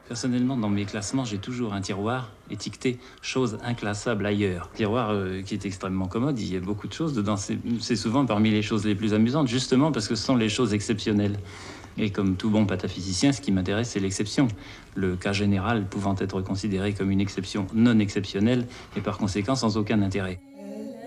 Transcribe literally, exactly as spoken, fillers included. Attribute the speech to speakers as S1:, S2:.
S1: Personnellement, dans mes classements, j'ai toujours un tiroir étiqueté choses inclassables ailleurs. Tiroir euh, qui est extrêmement commode, il y a beaucoup de choses dedans. C'est c'est souvent parmi les choses les plus amusantes, justement parce que ce sont les choses exceptionnelles. Et comme tout bon pataphysicien, ce qui m'intéresse, c'est l'exception. Le cas général pouvant être considéré comme une exception non exceptionnelle et par conséquent sans aucun intérêt.